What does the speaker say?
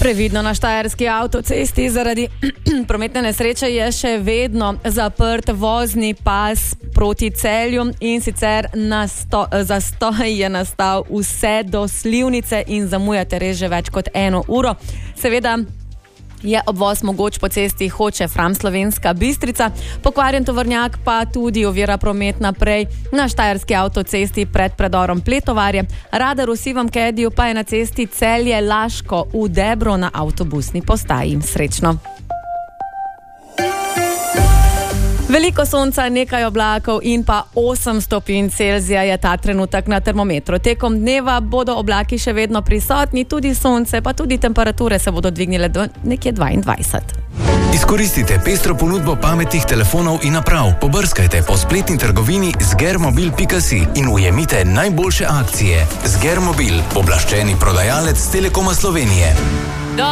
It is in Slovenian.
Previdno na štajerski avtocesti zaradi prometne nesreče je še vedno zaprt vozni pas proti Celju in sicer zastoj je nastal vse do Slivnice in zamujate res že več kot 1 uro. Seveda je obvoz mogoč po cesti Hoče-Fram Slovenska Bistrica, pokvarjen tovornjak pa tudi ovira promet naprej na štajerski avtocesti pred predorom Pletovarje. Radar v sivem kediju pa je na cesti Celje-Laško v Debro na avtobusni postaji. Srečno! Veliko sonca, nekaj oblakov in pa 8 stopinj Celzija je ta trenutek na termometru. Tekom dneva bodo oblaki še vedno prisotni, tudi sonce, pa tudi temperature se bodo dvignile do nekje 22. Izkoristite pestro ponudbo pametnih telefonov in naprav. Pobrskajte po spletni trgovini zgermobil.si in ujemite najboljše akcije. Zgermobil, pooblaščeni prodajalec Telekoma Slovenije.